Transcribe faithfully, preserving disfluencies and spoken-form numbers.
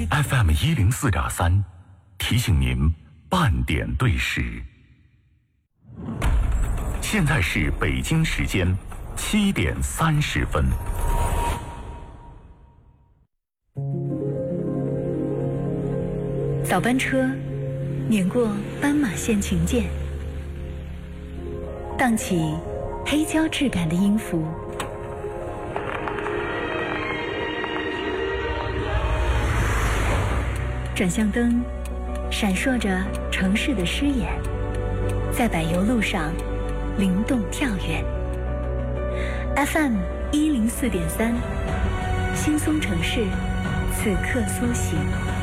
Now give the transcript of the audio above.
F M 一零四点三，提醒您半点对时。现在是北京时间七点三十分。 早班车碾过斑马线琴键，荡起黑胶质感的音符。转向灯闪烁着城市的诗眼，在柏油路上灵动跳跃。 F M 一零四点三，轻松城市，此刻苏醒。